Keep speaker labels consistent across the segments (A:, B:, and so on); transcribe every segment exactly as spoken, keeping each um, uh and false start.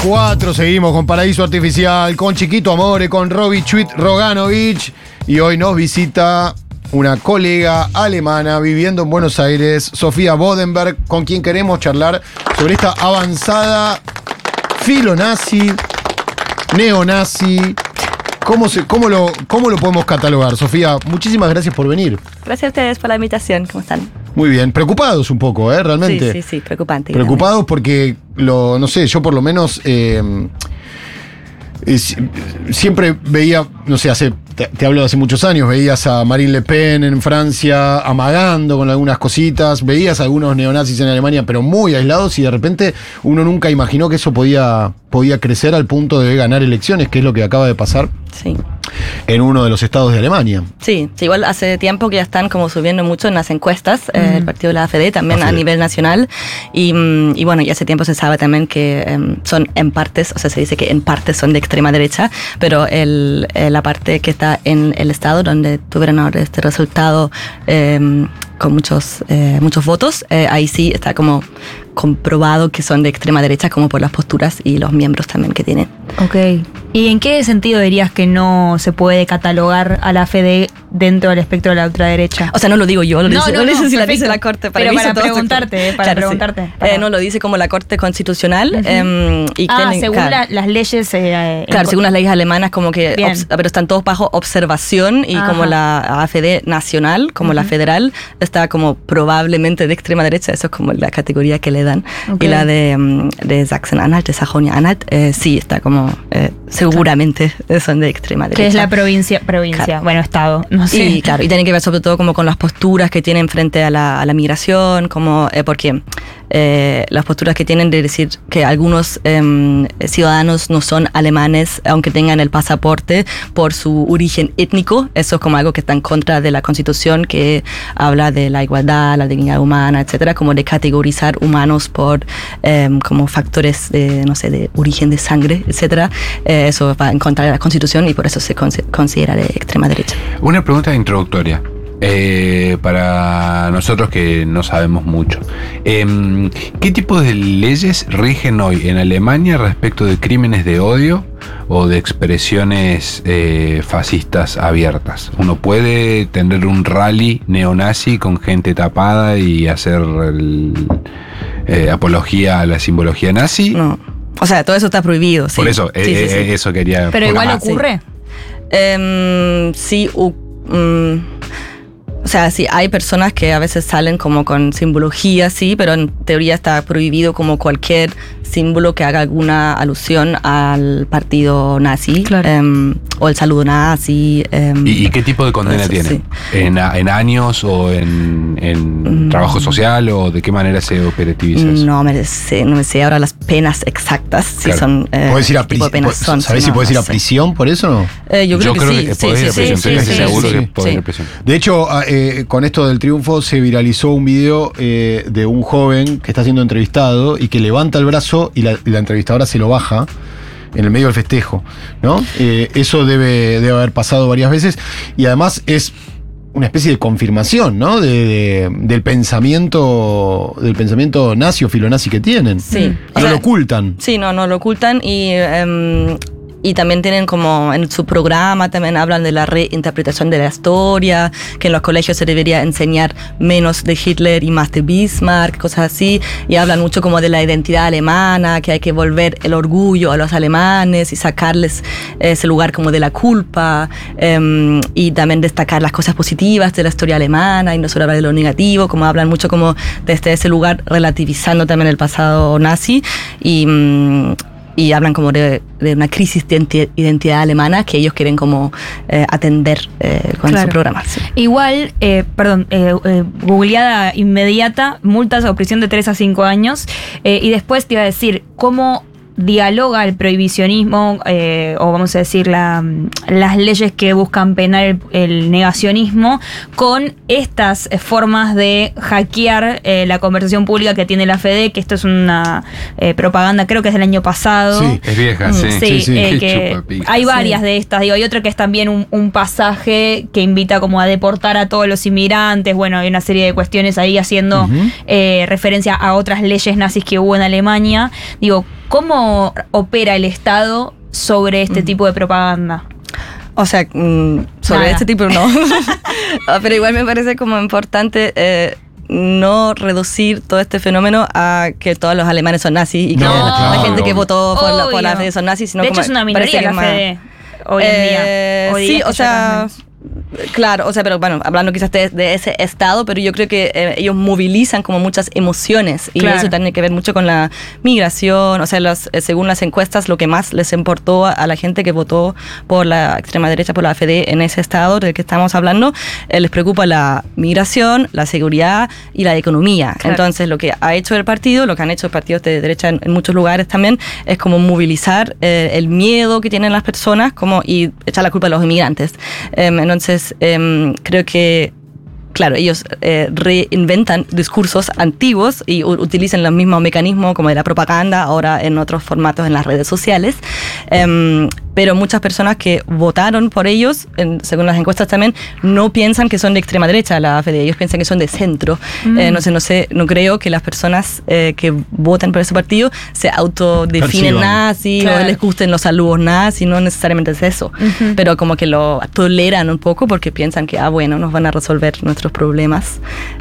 A: cuatro, seguimos con Paraíso Artificial, con Chiquito Amore, con Robbie Chuit Roganovich. Y hoy nos visita una colega alemana viviendo en Buenos Aires, Sofía Bodenberg, con quien queremos charlar sobre esta avanzada filonazi, neonazi. ¿Cómo, se, cómo, lo, ¿Cómo lo podemos catalogar, Sofía? Muchísimas gracias por venir.
B: Gracias a ustedes por la invitación. ¿Cómo están?
A: Muy bien. Preocupados un poco, ¿eh? Realmente.
B: Sí, sí, sí. Preocupante.
A: Preocupados porque, lo, no sé, yo por lo menos eh, eh, siempre veía, no sé, hace, te, te hablo de hace muchos años, veías a Marine Le Pen en Francia amagando con algunas cositas, veías a algunos neonazis en Alemania, pero muy aislados, y de repente uno nunca imaginó que eso podía, podía crecer al punto de ganar elecciones, que es lo que acaba de pasar.
B: Sí.
A: En uno de los estados de Alemania.
B: Sí, sí, igual hace tiempo que ya están como subiendo mucho en las encuestas, mm. eh, el partido de la A F D, también A F D. A nivel nacional. Y, y bueno, ya hace tiempo se sabe también que um, son en partes, o sea, se dice que en partes son de extrema derecha, pero el, eh, la parte que está en el estado donde tuvieron ahora este resultado eh, con muchos, eh, muchos votos, eh, ahí sí está como comprobado que son de extrema derecha, como por las posturas y los miembros también que tienen.
C: Ok. ¿Y en qué sentido dirías que no se puede catalogar a la A F D dentro del espectro de la ultraderecha?
B: O sea, no lo digo yo, lo
C: no,
B: dice,
C: no,
B: lo
C: no,
B: dice si la
C: perfecto.
B: dice la Corte. Para
C: Pero
B: mí
C: para
B: todo
C: preguntarte, eh, para
B: claro,
C: preguntarte.
B: Sí.
C: Para.
B: Eh, no, lo dice como la Corte Constitucional.
C: Uh-huh.
B: eh, y
C: ah,
B: tienen,
C: según
B: claro,
C: la, las leyes... Eh,
B: claro, según las leyes alemanas, como que...
C: Obs,
B: pero están todos bajo observación, y Ajá. como la A F D nacional, como uh-huh. la federal, está como probablemente de extrema derecha. Eso es como la categoría que le dan. Okay. Y la de, de Sachsen-Anhalt, de Sajonia-Anhalt, eh, sí, está como... Eh, seguramente son de extrema derecha.
C: Que es la provincia, provincia claro. bueno, estado, no sé.
B: Y claro, y tienen que ver sobre todo como con las posturas que tienen frente a la, a la migración, como eh, porque eh, las posturas que tienen de decir que algunos eh, ciudadanos no son alemanes, aunque tengan el pasaporte, por su origen étnico. Eso es como algo que está en contra de la Constitución, que habla de la igualdad, la dignidad humana, etcétera, como de categorizar humanos por eh, como factores de, no sé, de origen de sangre, etcétera. Eh, eso va en contra de la Constitución y por eso se considera de extrema derecha.
D: Una pregunta introductoria. Eh, para nosotros que no sabemos mucho, eh, ¿qué tipo de leyes rigen hoy en Alemania respecto de crímenes de odio o de expresiones eh, fascistas abiertas? ¿Uno puede tener un rally neonazi con gente tapada y hacer el, eh, apología a la simbología nazi?
B: No. O sea, todo eso está prohibido. Sí.
D: Por eso,
B: sí,
D: eh,
B: sí, sí.
D: eso quería...
C: Pero igual
D: ah,
C: ocurre.
B: Sí, um, sí uh, um, o sea, sí, hay personas que a veces salen como con simbología, sí, pero en teoría está prohibido como cualquier símbolo que haga alguna alusión al partido nazi, claro. um, o el saludo nazi. Um,
D: ¿Y, ¿Y qué tipo de condena
B: eso,
D: tiene?
B: Sí.
D: ¿En, ¿En años o en, en mm. trabajo social, o de qué manera se operativiza eso?
B: No me sé, no me sé ahora las penas exactas.
A: Claro.
B: Si son, eh,
A: ¿Puedes ir a prisión? ¿Sabés si no, puedes ir a prisión por eso o no?
B: Eh, yo creo
D: yo
B: que
D: creo
B: sí.
D: que
B: sí,
D: podés
B: sí,
D: ir a prisión,
B: sí,
D: estoy
B: sí,
D: seguro
B: sí,
D: que
B: sí,
D: podés
B: sí.
D: ir a prisión.
A: De hecho, eh, con esto del triunfo se viralizó un video eh, de un joven que está siendo entrevistado y que levanta el brazo y la, y la entrevistadora se lo baja en el medio del festejo, ¿no? Eh, eso debe, debe haber pasado varias veces, y además es una especie de confirmación, ¿no? De, de, del pensamiento del pensamiento nazi o filonazi que tienen.
B: Sí.
A: No lo ocultan.
B: Sí, no, no lo ocultan, y... Um, Y también tienen como en su programa, también hablan de la reinterpretación de la historia, que en los colegios se debería enseñar menos de Hitler y más de Bismarck, cosas así. Y hablan mucho como de la identidad alemana, que hay que volver el orgullo a los alemanes y sacarles ese lugar como de la culpa. Um, y también destacar las cosas positivas de la historia alemana y no solo hablar de lo negativo, como hablan mucho como desde ese lugar relativizando también el pasado nazi. Y... Um, y hablan como de, de una crisis de identidad alemana que ellos quieren como eh, atender eh, con claro. su programa. Sí.
C: Igual, eh, perdón, eh, eh, googleada inmediata, multas o prisión de tres a cinco años, eh, y después te iba a decir, ¿cómo dialoga el prohibicionismo, eh, o vamos a decir la, las leyes que buscan penar el, el negacionismo, con estas formas de hackear eh, la conversación pública que tiene la A F D, que esto es una eh, propaganda, creo que es del año pasado.
D: Sí, es vieja, sí.
C: Sí,
D: sí, sí.
C: Eh, que hay varias sí. de estas, digo, hay otra que es también un, un pasaje que invita como a deportar a todos los inmigrantes, bueno, hay una serie de cuestiones ahí haciendo uh-huh. eh, referencia a otras leyes nazis que hubo en Alemania. Digo, ¿Cómo opera el Estado sobre este tipo de propaganda?
B: O sea, mm, sobre
C: Nada.
B: este tipo no. Pero igual me parece como importante eh, no reducir todo este fenómeno a que todos los alemanes son nazis y que
A: No,
B: la,
A: claro,
B: la gente que
A: obvio.
B: votó por la, por la
C: Obvio.
B: F D son nazis, sino
C: De hecho,
B: como
C: es una
B: parece
C: minoría
B: que
C: la
B: más-
C: F D hoy en
B: Eh,
C: día. O
B: sí,
C: dirías
B: o
C: que ya
B: sea,
C: no
B: claro, o sea, pero bueno, hablando quizás de, de ese estado, pero yo creo que eh, ellos movilizan como muchas emociones y
C: Claro.
B: eso tiene que ver mucho con la migración, o sea, los, eh, según las encuestas, lo que más les importó a, a la gente que votó por la extrema derecha, por la F D en ese estado del que estamos hablando, eh, les preocupa la migración, la seguridad y la economía.
C: Claro.
B: Entonces, lo que ha hecho el partido, lo que han hecho los partidos de derecha en, en muchos lugares también, es como movilizar eh, el miedo que tienen las personas como y echar la culpa a los inmigrantes. Em, entonces, em, creo que claro, ellos eh, reinventan discursos antiguos y u- utilizan los mismos mecanismos como de la propaganda, ahora en otros formatos en las redes sociales. Em, pero muchas personas que votaron por ellos, en- según las encuestas también, no piensan que son de extrema derecha la F D, ellos piensan que son de centro.
C: Mm.
B: Eh, no sé, no sé, no creo que las personas eh, que votan por ese partido se autodefinen
A: Perciban.
B: nazis
C: Claro.
B: o les gusten los saludos nazis, no necesariamente es eso.
C: Ujú.
B: Pero como que lo toleran un poco porque piensan que, ah, bueno, nos van a resolver nuestros problemas.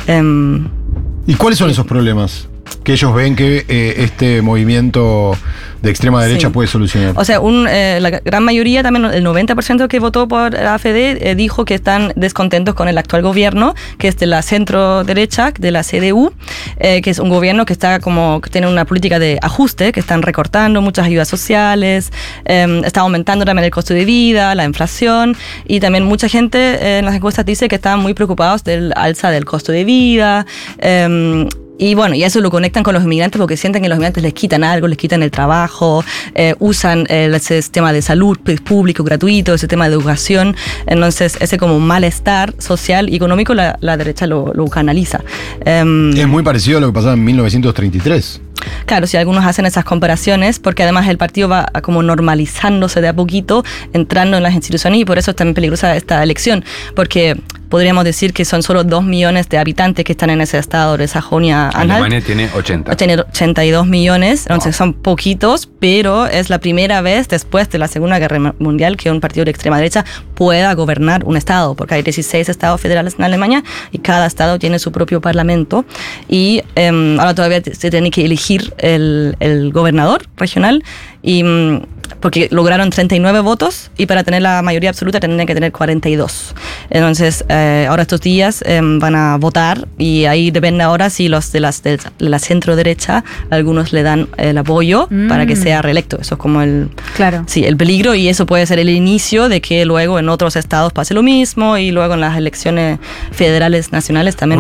B: Em,
A: ¿Y cuáles son esos problemas que ellos ven que eh, este movimiento de extrema derecha
B: Sí.
A: puede solucionar?
B: O sea, un, eh, la gran mayoría, también el noventa por ciento que votó por la A F D, eh, dijo que están descontentos con el actual gobierno, que es de la centro derecha, de la C D U, eh, que es un gobierno que está como, que tiene una política de ajuste, que están recortando muchas ayudas sociales, eh, está aumentando también el costo de vida, la inflación, y también mucha gente eh, en las encuestas dice que están muy preocupados del alza del costo de vida. eh, Y bueno, y eso lo conectan con los inmigrantes porque sienten que los inmigrantes les quitan algo, les quitan el trabajo, eh, usan el sistema de salud público gratuito, el sistema de educación. Entonces, ese como malestar social y económico, la, la derecha lo, lo canaliza. Em,
A: Es muy parecido a lo que pasaba en mil novecientos treinta y tres.
B: Claro, si algunos hacen esas comparaciones, porque además el partido va a como normalizándose de a poquito, entrando en las instituciones, y por eso es tan peligrosa esta elección, porque podríamos decir que son solo dos millones de habitantes que están en ese estado de Sajonia-Anhalt.
D: Alemania tiene ochenta.
B: Tiene ochenta y dos millones, entonces son poquitos, pero es la primera vez después de la Segunda Guerra Mundial que un partido de extrema derecha pueda gobernar un estado, porque hay dieciséis estados federales en Alemania y cada estado tiene su propio parlamento. Y eh, ahora todavía se tiene que elegir el, el gobernador regional, y mm, porque lograron treinta y nueve votos y para tener la mayoría absoluta tendrían que tener cuarenta y dos. Entonces, eh, ahora estos días eh, van a votar y ahí depende ahora si los de, las, de la centro derecha, algunos le dan el apoyo
C: Mm.
B: para que sea reelecto. Eso es como el,
C: Claro.
B: sí, el peligro, y eso puede ser el inicio de que luego en otros estados pase lo mismo y luego en las elecciones federales nacionales también.